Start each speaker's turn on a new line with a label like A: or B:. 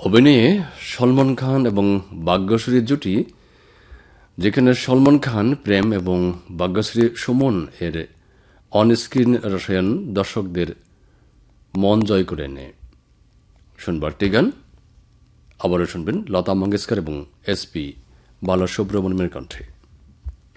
A: অভিনয়ে সলমন খান এবং ভাগ্যশ্রীর জুটি, যেখানে সলমন খান প্রেম এবং ভাগ্যশ্রী সুমন এর অনস্ক্রিন রসায়ন দর্শকদের মন জয় করে নেয়। শুনবার গান আবারও শুনবেন লতা মঙ্গেশকর এবং এসপি বালসুব্রমণ্যমের কণ্ঠে।